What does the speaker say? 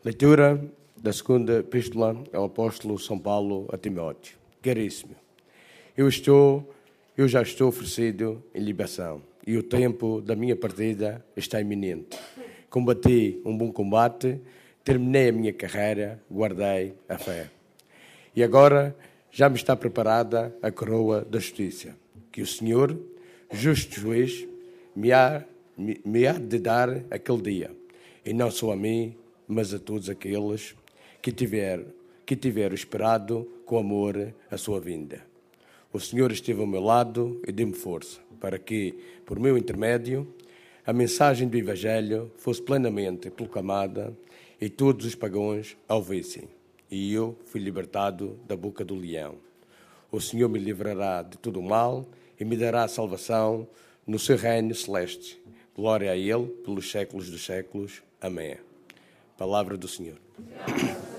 Leitura da segunda epístola ao apóstolo São Paulo a Timóteo. Caríssimo, eu já estou oferecido em libação e o tempo da minha partida está iminente. Combati um bom combate, terminei a minha carreira, guardei a fé. E agora já me está preparada a coroa da justiça, que o Senhor, justo juiz, me há de dar aquele dia, e não só a mim, mas a todos aqueles que tiver esperado com amor a sua vinda. O Senhor esteve ao meu lado e deu-me força, para que, por meu intermédio, a mensagem do Evangelho fosse plenamente proclamada e todos os pagãos a ouvissem. E eu fui libertado da boca do leão. O Senhor me livrará de todo o mal e me dará salvação no seu reino celeste. Glória a Ele pelos séculos dos séculos. Amém. Palavra do Senhor.